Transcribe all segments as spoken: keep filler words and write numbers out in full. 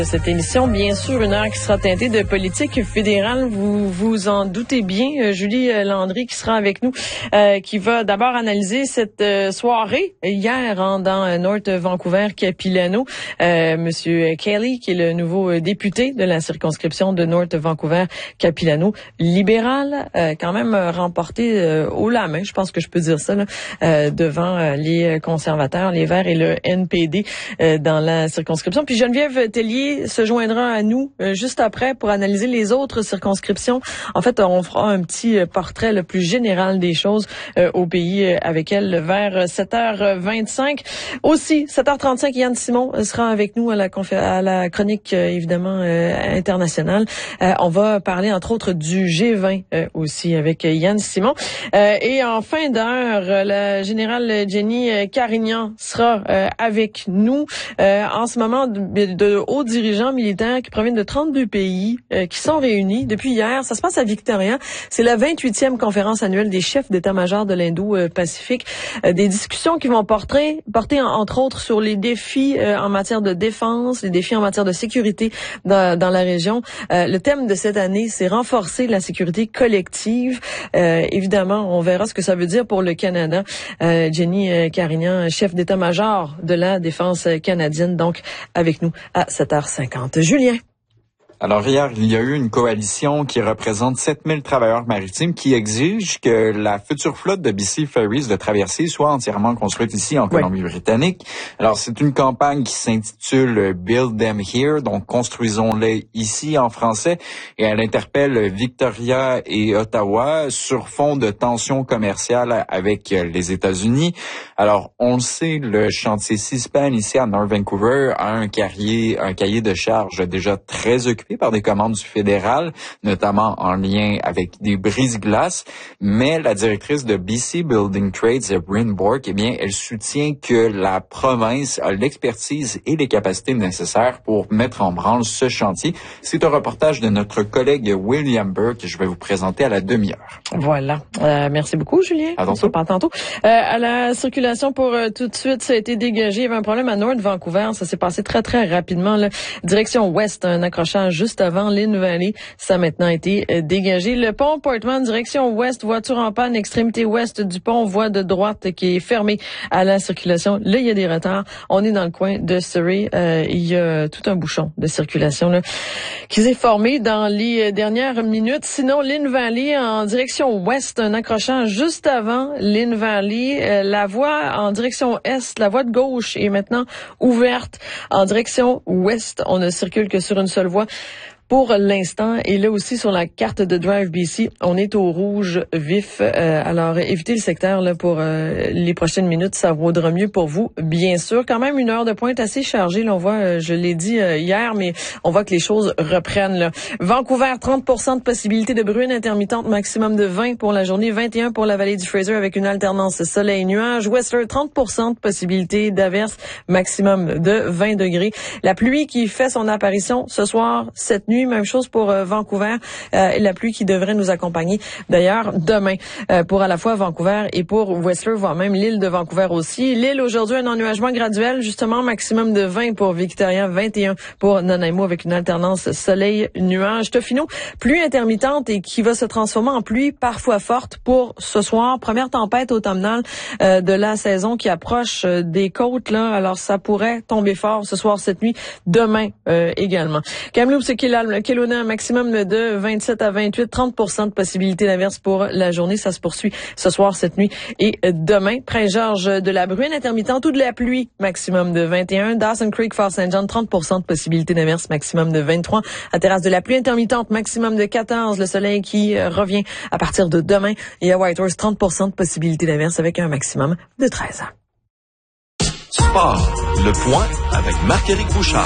Cette émission, bien sûr, une heure qui sera teintée de politique fédérale. Vous vous en doutez bien. Julie Landry qui sera avec nous, euh, qui va d'abord analyser cette euh, soirée hier hein, dans North Vancouver-Capilano. Euh, Monsieur Kelly, qui est le nouveau député de la circonscription de North Vancouver-Capilano, libéral, euh, quand même remporté euh, haut la main, je pense que je peux dire ça, là, euh, devant euh, les conservateurs, les Verts et le N P D euh, dans la circonscription. Puis Geneviève Tellier se joindra à nous euh, juste après pour analyser les autres circonscriptions. En fait, on fera un petit portrait le plus général des choses euh, au pays euh, avec elle vers sept heures vingt-cinq. Aussi, sept heures trente-cinq, Yann Simon sera avec nous à la, confé- à la chronique euh, évidemment euh, internationale. Euh, on va parler entre autres du G vingt euh, aussi avec Yann Simon. Euh, et en fin d'heure, la générale Jenny Carignan sera euh, avec nous. Euh, en ce moment, de, de hauts dirigeants militaires qui proviennent de trente-deux pays euh, qui sont réunis depuis hier. Ça se passe à Victoria. C'est la vingt-huitième conférence annuelle des chefs d'état-major de l'Indo-Pacifique. Euh, des discussions qui vont porter, porter entre autres sur les défis euh, en matière de défense, les défis en matière de sécurité dans, dans la région. Euh, le thème de cette année, c'est renforcer la sécurité collective. Euh, évidemment, on verra ce que ça veut dire pour le Canada. Euh, Jenny Carignan, chef d'état-major de la défense canadienne, donc avec nous à sept heures cinquante. Julien. Alors hier, il y a eu une coalition qui représente sept mille travailleurs maritimes qui exige que la future flotte de B C Ferries de traversée soit entièrement construite ici en Colombie-Britannique. Alors c'est une campagne qui s'intitule Build Them Here, donc construisons-les ici en français, et elle interpelle Victoria et Ottawa sur fond de tensions commerciales avec les États-Unis. Alors on le sait, le chantier Seaspan ici à North Vancouver a un cahier, un cahier de charges déjà très occupé par des commandes du fédéral, notamment en lien avec des brise-glaces, mais la directrice de B C Building Trades, Bryn Bork, eh bien, elle soutient que la province a l'expertise et les capacités nécessaires pour mettre en branle ce chantier. C'est un reportage de notre collègue William Burke que je vais vous présenter à la demi-heure. Voilà. Euh, merci beaucoup, Julien. À tantôt. On se parle tantôt. Euh, à la circulation pour euh, tout de suite, ça a été dégagé. Il y avait un problème à North Vancouver. Ça s'est passé très, très rapidement. Là. Direction ouest, un accrochage juste avant Lynn Valley. Ça a maintenant été euh, dégagé. Le pont Portman, direction ouest, voiture en panne, extrémité ouest du pont, voie de droite qui est fermée à la circulation. Là, il y a des retards. On est dans le coin de Surrey. Euh, il y a tout un bouchon de circulation là, qui s'est formé dans les dernières minutes. Sinon, Lynn Valley en direction ouest, un accrochage juste avant Lynn Valley. Euh, la voie en direction est, la voie de gauche est maintenant ouverte. En direction ouest, on ne circule que sur une seule voie pour l'instant. Et là aussi, sur la carte de Drive B C, on est au rouge vif. Euh, alors, évitez le secteur là pour euh, les prochaines minutes. Ça vaudra mieux pour vous, bien sûr. Quand même, une heure de pointe assez chargée. Là, on voit, euh, je l'ai dit euh, hier, mais on voit que les choses reprennent. Là. Vancouver, trente pour cent de possibilité de bruine intermittente, maximum de vingt pour la journée, vingt et un pour la vallée du Fraser avec une alternance soleil-nuage. Whistler, trente pour cent de possibilité d'averse, maximum de vingt degrés. La pluie qui fait son apparition ce soir, cette nuit. Même chose pour euh, Vancouver, euh, la pluie qui devrait nous accompagner d'ailleurs demain euh, pour à la fois Vancouver et pour Whistler, voire même l'île de Vancouver aussi. L'île aujourd'hui, un ennuagement graduel, justement maximum de vingt pour Victoria, vingt et un pour Nanaimo avec une alternance soleil-nuage. Tofino, pluie intermittente et qui va se transformer en pluie parfois forte pour ce soir. Première tempête automnale euh, de la saison qui approche euh, des côtes là. Alors ça pourrait tomber fort ce soir, cette nuit, demain euh, également. Kamloops, c'est qu'il a Kelowna, un maximum de vingt-sept à vingt-huit, trente pour cent de possibilité d'averse pour la journée. Ça se poursuit ce soir, cette nuit et demain. Prince-Georges, de la bruine intermittente ou de la pluie, maximum de vingt et un. Dawson Creek, Fort Saint John, trente pour cent de possibilité d'averse, maximum de vingt-trois. À Terrasse, de la pluie intermittente, maximum de quatorze. Le soleil qui euh, revient à partir de demain. Et à Whitehorse, trente pour cent de possibilité d'averse avec un maximum de treize. Sport, le point avec Marc-Éric Bouchard.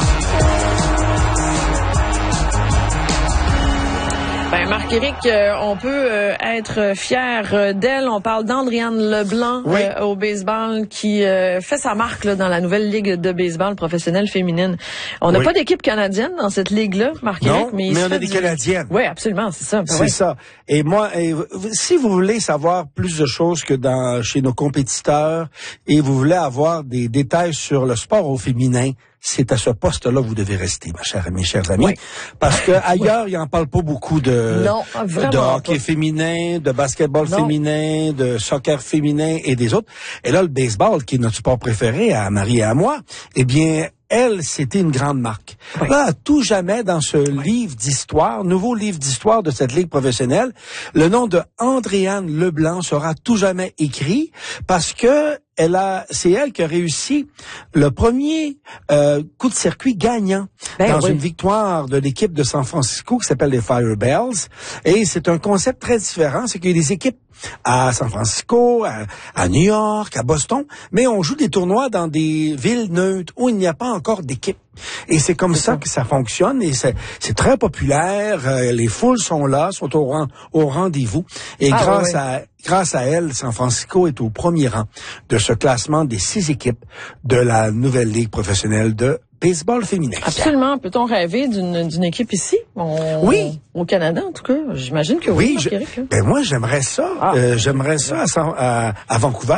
Ben Marc-Éric, euh, on peut euh, être fier euh, d'elle. On parle d'Andréane Leblanc oui. euh, au baseball qui euh, fait sa marque là, dans la nouvelle ligue de baseball professionnelle féminine. On n'a oui. pas d'équipe canadienne dans cette ligue-là, Marc-Éric. Mais, mais on a des du... Canadiennes. Oui, absolument, c'est ça. Ben c'est oui. ça. Et moi, et, si vous voulez savoir plus de choses que dans chez nos compétiteurs et vous voulez avoir des détails sur le sport au féminin, c'est à ce poste-là que vous devez rester, ma chère, mes chers amis. Oui. Parce que ailleurs, oui. ils n'en parlent pas beaucoup de, non, de hockey pas. féminin, de basketball non. féminin, de soccer féminin et des autres. Et là, le baseball, qui est notre sport préféré à Marie et à moi, eh bien, elle, c'était une grande marque. Oui. Là, à tout jamais, dans ce oui. livre d'histoire, nouveau livre d'histoire de cette ligue professionnelle, le nom de Andréane Leblanc sera tout jamais écrit parce que elle a, c'est elle qui a réussi le premier euh, coup de circuit gagnant ben dans oui. une victoire de l'équipe de San Francisco qui s'appelle les Firebells. Et c'est un concept très différent, c'est qu'il y a des équipes à San Francisco, à, à New York, à Boston, mais on joue des tournois dans des villes neutres où il n'y a pas encore d'équipe. Et c'est comme c'est ça, ça que ça fonctionne et c'est, c'est très populaire. Euh, les foules sont là, sont au, rang, au rendez-vous. Et ah, grâce oui, oui. à grâce à elle, San Francisco est au premier rang de ce classement des six équipes de la nouvelle ligue professionnelle de baseball féminin. Absolument. Peut-on rêver d'une, d'une équipe ici? On, oui. Au Canada, en tout cas. J'imagine que oui. Oui, je, ben moi, j'aimerais ça. Ah. Euh, j'aimerais ça à, à, à Vancouver.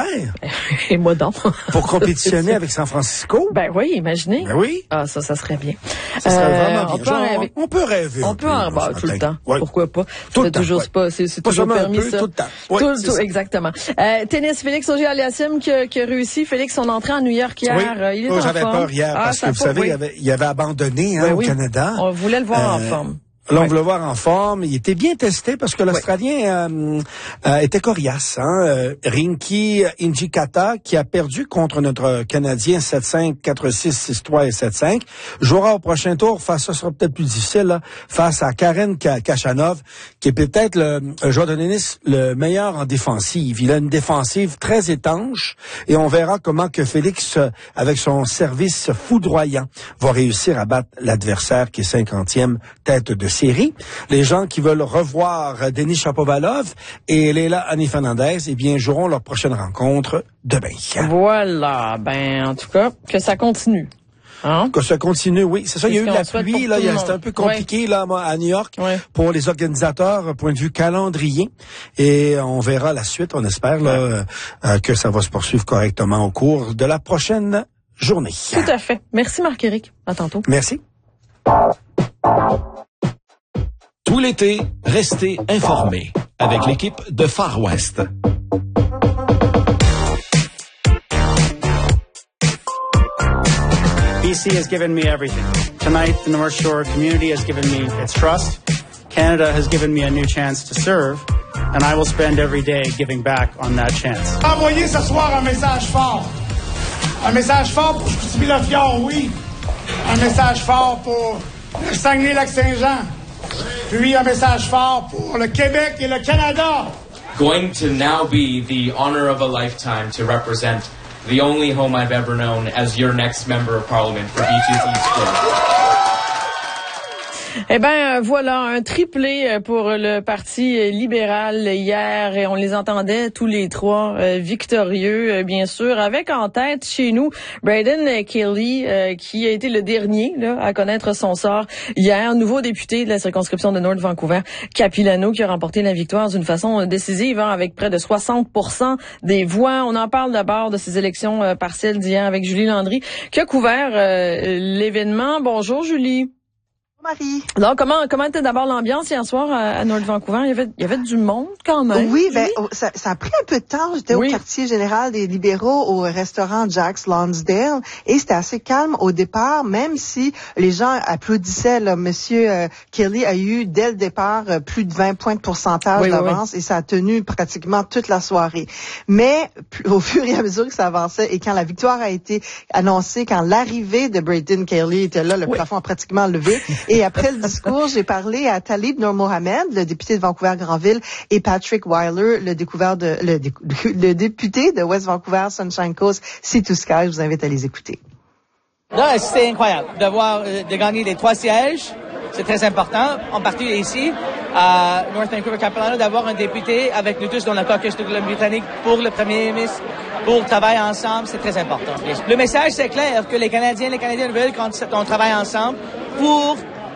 Et moi donc. Pour compétitionner avec San Francisco. Ben oui, imaginez. Ben oui. Ah, ça, ça serait bien. Ça serait euh, vraiment bien. On peut Genre, rêver. On peut rêver. On peut en bas tout le temps. Ouais. Pourquoi pas? Tout c'est le temps. toujours Ouais. pas, c'est, c'est pas toujours permis, peu, ça. Tout le temps. Ouais, tout, tout, exactement. Euh, tennis, Félix Auger-Aliassime qui, qui a réussi. Félix, son entrée à New York hier. Oui. Il est oh, en j'avais forme. peur hier ah, parce que vous savez, oui. il, avait, il avait abandonné hein, ben, au oui. Canada. On voulait le voir euh, en forme. Là, on ouais. voulait le voir en forme. Il était bien testé parce que l'Australien ouais. euh, euh, était coriace. Hein? Euh, Rinky Injikata, qui a perdu contre notre Canadien sept cinq, quatre six, six trois et sept cinq, jouera au prochain tour face, ça sera peut-être plus difficile, là, face à Karen Khachanov, qui est peut-être le, le joueur de tennis le meilleur en défensive. Il a une défensive très étanche et on verra comment que Félix, avec son service foudroyant, va réussir à battre l'adversaire qui est cinquantième tête de série. Les gens qui veulent revoir Denis Shapovalov et Leila Annie Fernandez, eh bien, joueront leur prochaine rencontre demain. Voilà. Ben, en tout cas, que ça continue. Hein? Que ça continue, oui. C'est ça, il y a eu de la pluie, là, c'était un peu compliqué, ouais. là, à New York, ouais. pour les organisateurs, point de vue calendrier. Et on verra la suite, on espère, là, ouais. euh, que ça va se poursuivre correctement au cours de la prochaine journée. Tout à fait. Merci, Marc-Éric. À tantôt. Merci. Tout l'été, restez informés avec l'équipe de Far West. B C has given me everything. Tonight, the North Shore community has given me its trust. Canada has given me a new chance to serve, and I will spend every day giving back on that chance. Envoyez ce soir un message fort. Un message fort pour Chicoutimi-Le-Fjord, oui. Un message fort pour le Saguenay-Lac-Saint-Jean. Puis un message fort pour le Québec et le Canada. Going to now be the honor of a lifetime to represent the only home I've ever known as your next member of parliament for Beaches East Grove. Eh ben voilà, un triplé pour le Parti libéral hier et on les entendait tous les trois euh, victorieux, bien sûr, avec en tête chez nous Braden Kelly euh, qui a été le dernier là, à connaître son sort hier, nouveau député de la circonscription de North Vancouver, Capilano, qui a remporté la victoire d'une façon décisive hein, avec près de soixante pour cent des voix. On en parle d'abord de ces élections euh, partielles d'hier avec Julie Landry qui a couvert euh, l'événement. Bonjour Julie. Marie. Alors, comment, comment était d'abord l'ambiance hier soir à, à North Vancouver? Il y avait, il y avait du monde quand même. Oui, ben, ça, ça a pris un peu de temps. J'étais oui. au quartier général des libéraux au restaurant Jack's Lonsdale et c'était assez calme au départ, même si les gens applaudissaient. Là, Monsieur euh, Kelly a eu dès le départ euh, plus de vingt points de pourcentage oui, d'avance oui, oui. et ça a tenu pratiquement toute la soirée. Mais au fur et à mesure que ça avançait et quand la victoire a été annoncée, quand l'arrivée de Braden Kelly était là, le oui. plafond a pratiquement levé. Et après le discours, j'ai parlé à Talib Noor Mohamed, le député de Vancouver-Granville, et Patrick Weiler, le, découvert de, le, le député de West Vancouver Sunshine Coast, Sea to Sky. Je vous invite à les écouter. Là, c'est incroyable de voir, de gagner les trois sièges. C'est très important. En partie ici, à North Vancouver Capilano, d'avoir un député avec nous tous dans la caucus de Colombie-Britannique pour le premier ministre, pour travailler ensemble, c'est très important. Le message, c'est clair, que les Canadiens et les Canadiennes veulent qu'on travaille ensemble pour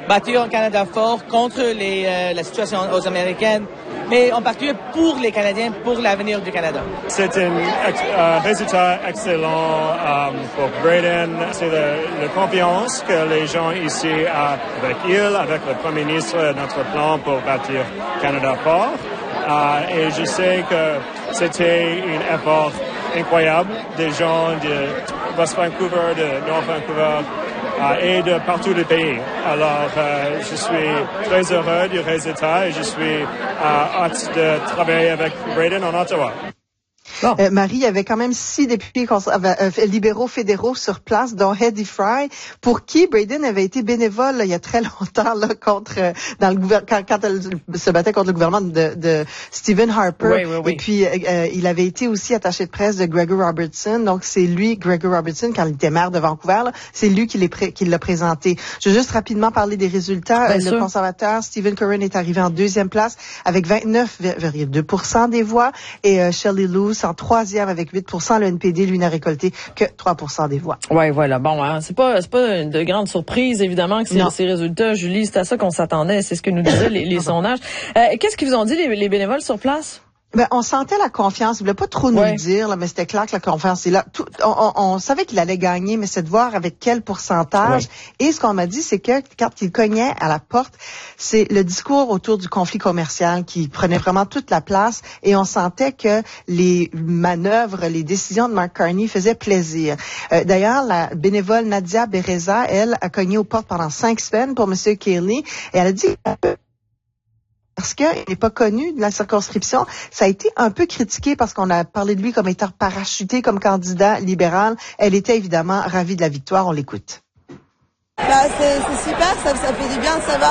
bâtir un Canada fort contre les, euh, la situation aux Américaines, mais en particulier pour les Canadiens, pour l'avenir du Canada. C'est un euh, résultat excellent euh, pour Braden. C'est la confiance que les gens ici ont avec il, avec le Premier ministre, notre plan pour bâtir Canada fort. Euh, et je sais que c'était un effort incroyable des gens de West Vancouver, de North Vancouver euh, et de partout le pays. Alors, euh, je suis très heureux du résultat et je suis euh, hâte de travailler avec Braden en Ottawa. Bon. Euh, Marie, il y avait quand même six députés euh, libéraux fédéraux sur place, dont Hedy Fry, pour qui Braden avait été bénévole là, il y a très longtemps là, contre euh, dans le gouvernement quand, quand elle se battait contre le gouvernement de, de Stephen Harper. Oui, oui, oui. Et puis euh, il avait été aussi attaché de presse de Gregor Robertson. Donc c'est lui, Gregor Robertson, quand il était maire de Vancouver, là, c'est lui qui, pré- qui l'a présenté. Je veux juste rapidement parler des résultats. Bien euh, sûr. Le conservateur Stephen Curran est arrivé en deuxième place avec vingt-neuf virgule deux pour cent des voix et euh, Shelley Luce en troisième avec huit pour cent. Le N P D, lui, n'a récolté que trois pour cent des voix. Ouais, voilà. Bon, hein, c'est pas, c'est pas de grande surprise, évidemment, que c'est, ces résultats, Julie. C'est à ça qu'on s'attendait. C'est ce que nous disaient les, les sondages. Euh, qu'est-ce qu'ils vous ont dit, les, les bénévoles sur place? Ben, on sentait la confiance. Il voulait pas trop nous ouais. le dire, là, mais c'était clair que la confiance est là. Tout, on, on, on savait qu'il allait gagner, mais c'est de voir avec quel pourcentage. Ouais. Et ce qu'on m'a dit, c'est que quand il cognait à la porte, c'est le discours autour du conflit commercial qui prenait vraiment toute la place. Et on sentait que les manœuvres, les décisions de Mark Carney faisaient plaisir. Euh, d'ailleurs, la bénévole Nadia Bereza, elle, a cogné aux portes pendant cinq semaines pour M. Kelly. Et elle a dit... Parce qu'il n'est pas connu de la circonscription, ça a été un peu critiqué parce qu'on a parlé de lui comme étant parachuté comme candidat libéral. Elle était évidemment ravie de la victoire. On l'écoute. Bah, c'est, c'est super, ça, ça fait du bien de savoir